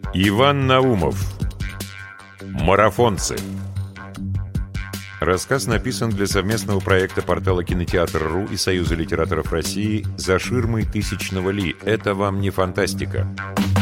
Иван Наумов. Марафонцы. Рассказ написан для совместного проекта портала Кинотеатр.ру и Союза литераторов России «За ширмой тысячного Ли». Это вам не фантастика.